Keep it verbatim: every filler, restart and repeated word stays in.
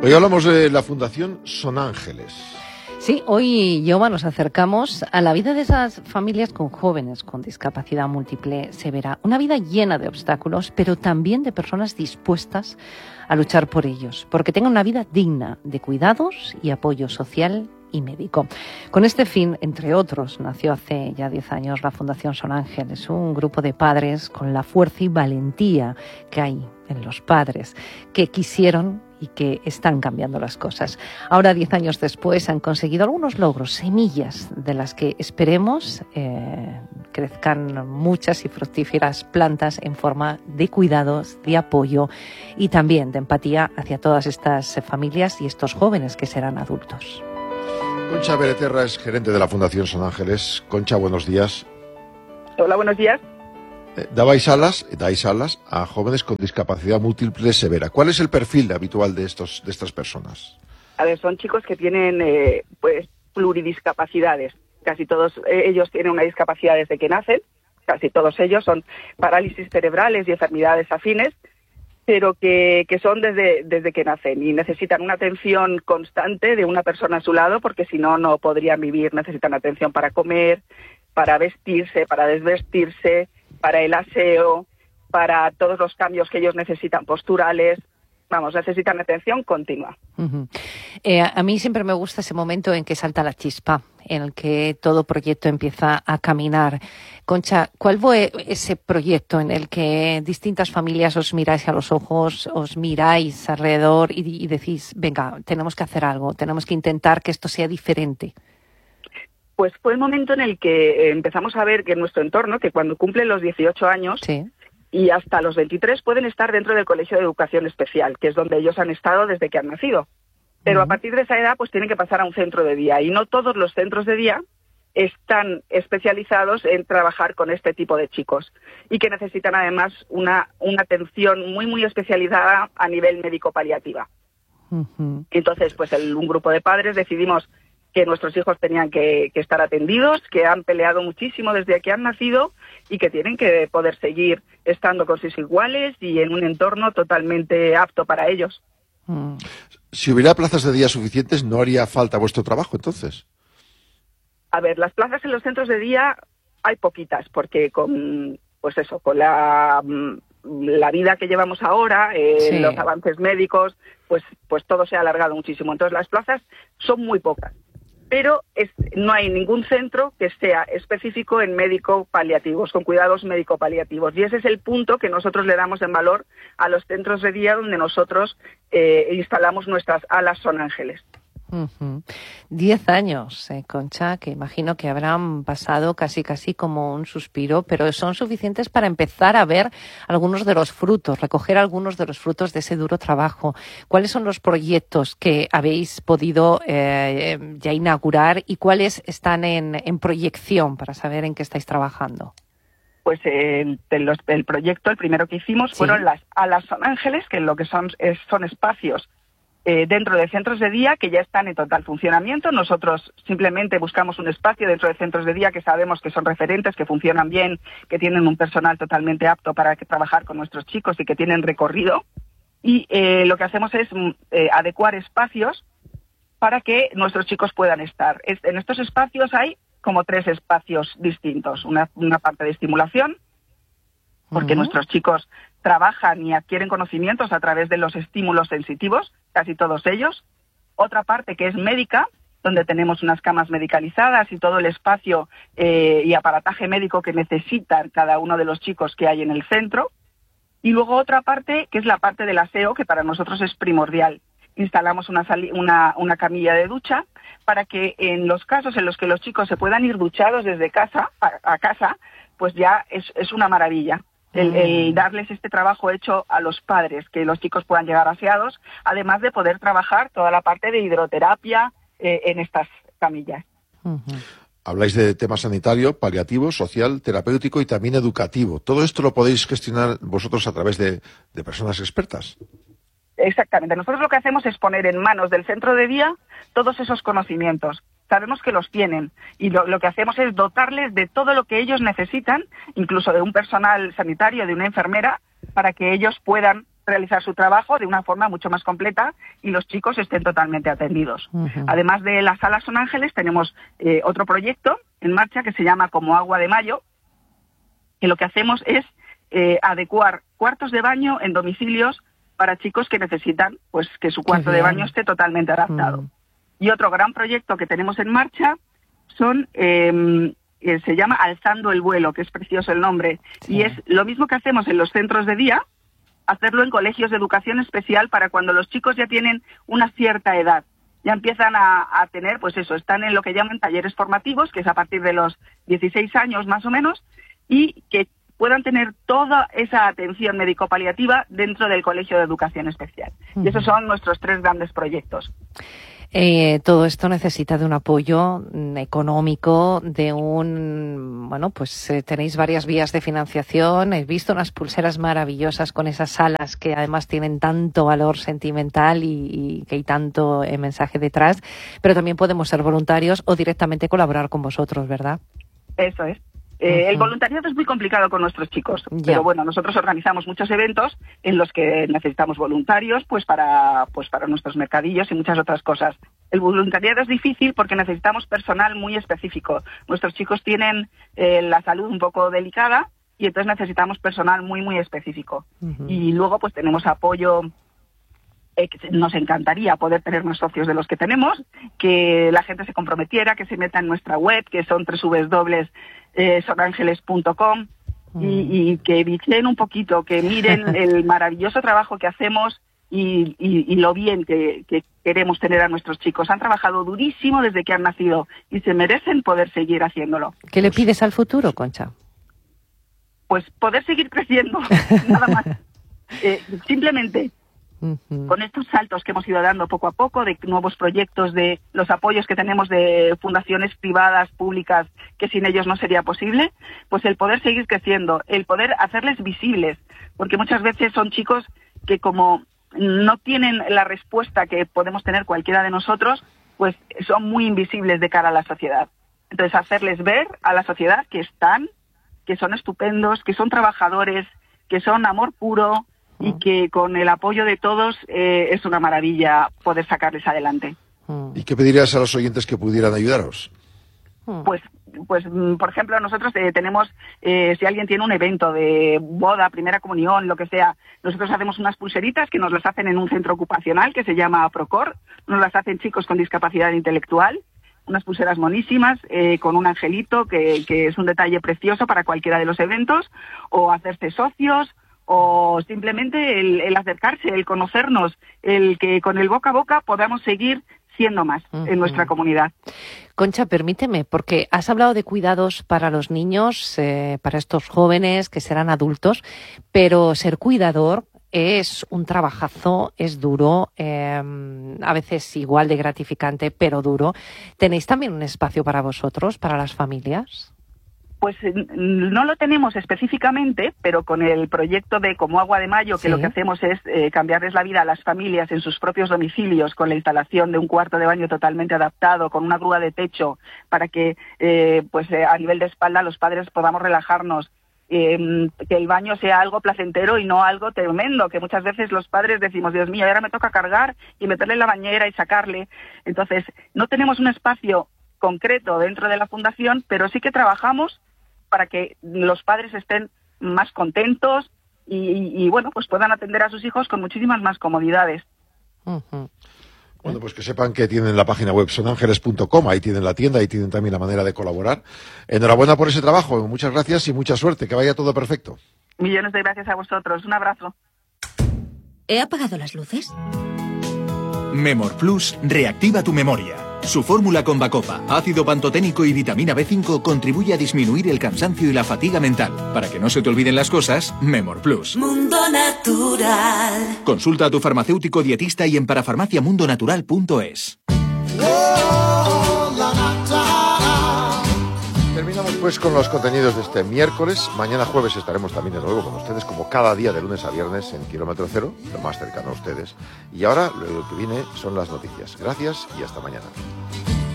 Hoy hablamos de la Fundación Son Ángeles. Sí, hoy, Yoma, nos acercamos a la vida de esas familias con jóvenes con discapacidad múltiple severa. Una vida llena de obstáculos, pero también de personas dispuestas a luchar por ellos, porque tengan una vida digna de cuidados y apoyo social y médico. Con este fin, entre otros, nació hace ya diez años la Fundación Son Ángeles, un grupo de padres con la fuerza y valentía que hay en los padres, que quisieron y que están cambiando las cosas. Ahora, diez años después, han conseguido algunos logros, semillas de las que esperemos eh, crezcan muchas y fructíferas plantas en forma de cuidados, de apoyo y también de empatía hacia todas estas familias y estos jóvenes que serán adultos. Concha Bereterra es gerente de la Fundación Son Ángeles. Concha, buenos días. Hola, buenos días. Eh, dabais alas, dais alas a jóvenes con discapacidad múltiple severa. ¿Cuál es el perfil habitual de estos de estas personas? A ver, son chicos que tienen eh, pues pluridiscapacidades. Casi todos eh, ellos tienen una discapacidad desde que nacen. Casi todos ellos son parálisis cerebrales y enfermedades afines, pero que, que son desde, desde que nacen y necesitan una atención constante de una persona a su lado, porque si no, no podrían vivir. Necesitan atención para comer, para vestirse, para desvestirse, para el aseo, para todos los cambios que ellos necesitan posturales. Vamos, necesitan atención continua. Uh-huh. Eh, a mí siempre me gusta ese momento en que salta la chispa, en el que todo proyecto empieza a caminar. Concha, ¿cuál fue ese proyecto en el que distintas familias os miráis a los ojos, os miráis alrededor y, y decís, venga, tenemos que hacer algo, tenemos que intentar que esto sea diferente? Pues fue el momento en el que empezamos a ver que en nuestro entorno, que cuando cumplen los dieciocho años, sí, y hasta los veintitrés pueden estar dentro del Colegio de Educación Especial, que es donde ellos han estado desde que han nacido. Pero uh-huh. a partir de esa edad pues tienen que pasar a un centro de día, y no todos los centros de día están especializados en trabajar con este tipo de chicos, y que necesitan además una, una atención muy muy especializada a nivel médico-paliativa. Uh-huh. Entonces, pues el, un grupo de padres decidimos que nuestros hijos tenían que, que estar atendidos, que han peleado muchísimo desde que han nacido y que tienen que poder seguir estando con sus iguales y en un entorno totalmente apto para ellos. Mm. Si hubiera plazas de día suficientes, ¿no haría falta vuestro trabajo entonces? A ver, las plazas en los centros de día hay poquitas, porque con, pues eso, con la, la vida que llevamos ahora, eh, sí. los avances médicos, pues, pues todo se ha alargado muchísimo. Entonces las plazas son muy pocas. Pero es, no hay ningún centro que sea específico en médico-paliativos, con cuidados médico-paliativos. Y ese es el punto que nosotros le damos en valor a los centros de día donde nosotros eh, instalamos nuestras alas Son Ángeles. Uh-huh. Diez años, eh, Concha, que imagino que habrán pasado casi casi como un suspiro, pero son suficientes para empezar a ver algunos de los frutos, recoger algunos de los frutos de ese duro trabajo. ¿Cuáles son los proyectos que habéis podido eh, ya inaugurar y cuáles están en, en proyección para saber en qué estáis trabajando? Pues el, el, el proyecto, el primero que hicimos, ¿sí? fueron las alas Son Ángeles, que lo que son, es, son espacios Eh, dentro de centros de día que ya están en total funcionamiento. Nosotros simplemente buscamos un espacio dentro de centros de día que sabemos que son referentes, que funcionan bien, que tienen un personal totalmente apto para que, trabajar con nuestros chicos y que tienen recorrido. Y eh, lo que hacemos es eh, adecuar espacios para que nuestros chicos puedan estar. Es, en estos espacios hay como tres espacios distintos. Una, una parte de estimulación, porque uh-huh. nuestros chicos trabajan y adquieren conocimientos a través de los estímulos sensitivos, casi todos ellos. Otra parte que es médica, donde tenemos unas camas medicalizadas y todo el espacio eh, y aparataje médico que necesitan cada uno de los chicos que hay en el centro. Y luego otra parte que es la parte del aseo, que para nosotros es primordial. Instalamos una, sali- una, una camilla de ducha para que en los casos en los que los chicos se puedan ir duchados desde casa a, a casa, pues ya es, es una maravilla. El, el darles este trabajo hecho a los padres, que los chicos puedan llegar aseados, además de poder trabajar toda la parte de hidroterapia eh, en estas camillas. Uh-huh. Habláis de tema sanitario, paliativo, social, terapéutico y también educativo. ¿Todo esto lo podéis gestionar vosotros a través de, de personas expertas? Exactamente. Nosotros lo que hacemos es poner en manos del centro de día todos esos conocimientos. Sabemos que los tienen y lo, lo que hacemos es dotarles de todo lo que ellos necesitan, incluso de un personal sanitario, de una enfermera, para que ellos puedan realizar su trabajo de una forma mucho más completa y los chicos estén totalmente atendidos. Uh-huh. Además de las salas Son Ángeles, tenemos eh, otro proyecto en marcha que se llama Como Agua de Mayo, que lo que hacemos es eh, adecuar cuartos de baño en domicilios para chicos que necesitan pues que su cuarto de baño esté totalmente adaptado. Uh-huh. Y otro gran proyecto que tenemos en marcha son... Eh, eh, se llama Alzando el Vuelo, que es precioso el nombre, sí. Y es lo mismo que hacemos en los centros de día, hacerlo en colegios de educación especial para cuando los chicos ya tienen una cierta edad. Ya empiezan a, a tener, pues eso, están en lo que llaman talleres formativos, que es a partir de los dieciséis años más o menos, y que puedan tener toda esa atención médico-paliativa dentro del colegio de educación especial. Uh-huh. Y esos son nuestros tres grandes proyectos. Eh, todo esto necesita de un apoyo económico, de un, bueno, pues eh, tenéis varias vías de financiación. He visto unas pulseras maravillosas con esas salas que además tienen tanto valor sentimental y, y que hay tanto eh, mensaje detrás, pero también podemos ser voluntarios o directamente colaborar con vosotros, ¿verdad? Eso es. Eh, uh-huh. El voluntariado es muy complicado con nuestros chicos, yeah. pero bueno, nosotros organizamos muchos eventos en los que necesitamos voluntarios pues para pues para nuestros mercadillos y muchas otras cosas. El voluntariado es difícil porque necesitamos personal muy específico. Nuestros chicos tienen eh, la salud un poco delicada y entonces necesitamos personal muy, muy específico. Uh-huh. Y luego pues tenemos apoyo. Eh, nos encantaría poder tener más socios de los que tenemos, que la gente se comprometiera, que se meta en nuestra web, que son doble u doble u doble u punto son ángeles punto com, mm. y, y que vigien un poquito, que miren el maravilloso trabajo que hacemos y, y, y lo bien que, que queremos tener a nuestros chicos. Han trabajado durísimo desde que han nacido y se merecen poder seguir haciéndolo. ¿Qué le pides al futuro, Concha? Pues poder seguir creciendo, nada más. Eh, simplemente... Uh-huh. Con estos saltos que hemos ido dando poco a poco, de nuevos proyectos, de los apoyos que tenemos de fundaciones privadas, públicas, que sin ellos no sería posible, pues el poder seguir creciendo, el poder hacerles visibles, porque muchas veces son chicos que como no tienen la respuesta que podemos tener cualquiera de nosotros, pues son muy invisibles de cara a la sociedad. Entonces hacerles ver a la sociedad que están, que son estupendos, que son trabajadores, que son amor puro, y que con el apoyo de todos eh, es una maravilla poder sacarles adelante. ¿Y qué pedirías a los oyentes que pudieran ayudaros? Pues, pues por ejemplo, nosotros eh, tenemos, eh, si alguien tiene un evento de boda, primera comunión, lo que sea, nosotros hacemos unas pulseritas que nos las hacen en un centro ocupacional que se llama Procor, nos las hacen chicos con discapacidad intelectual, unas pulseras monísimas eh, con un angelito que, que es un detalle precioso para cualquiera de los eventos, o hacerse socios, o simplemente el, el acercarse, el conocernos, el que con el boca a boca podamos seguir siendo más uh-huh. en nuestra comunidad. Concha, permíteme, porque has hablado de cuidados para los niños, eh, para estos jóvenes que serán adultos, pero ser cuidador es un trabajazo, es duro, eh, a veces igual de gratificante, pero duro. ¿Tenéis también un espacio para vosotros, para las familias? Pues no lo tenemos específicamente, pero con el proyecto de Como Agua de Mayo, que sí. lo que hacemos es eh, cambiarles la vida a las familias en sus propios domicilios, con la instalación de un cuarto de baño totalmente adaptado, con una grúa de techo, para que eh, pues eh, a nivel de espalda los padres podamos relajarnos, eh, que el baño sea algo placentero y no algo tremendo, que muchas veces los padres decimos, Dios mío, ahora me toca cargar y meterle en la bañera y sacarle. Entonces, no tenemos un espacio concreto dentro de la fundación, pero sí que trabajamos para que los padres estén más contentos y, y, y, bueno, pues puedan atender a sus hijos con muchísimas más comodidades. Uh-huh. Bueno, pues que sepan que tienen la página web son ángeles punto com, ahí tienen la tienda, ahí tienen también la manera de colaborar. Enhorabuena por ese trabajo, muchas gracias y mucha suerte, que vaya todo perfecto. Millones de gracias a vosotros, un abrazo. ¿He apagado las luces? Memor Plus reactiva tu memoria. Su fórmula con Bacopa, ácido pantoténico y vitamina B cinco contribuye a disminuir el cansancio y la fatiga mental. Para que no se te olviden las cosas, Memor Plus. Mundo Natural. Consulta a tu farmacéutico dietista y en parafarmacia mundo natural punto es. Terminamos pues con los contenidos de este miércoles. Mañana jueves estaremos también de nuevo con ustedes, como cada día de lunes a viernes en Kilómetro Cero, lo más cercano a ustedes. Y ahora lo que viene son las noticias. Gracias y hasta mañana.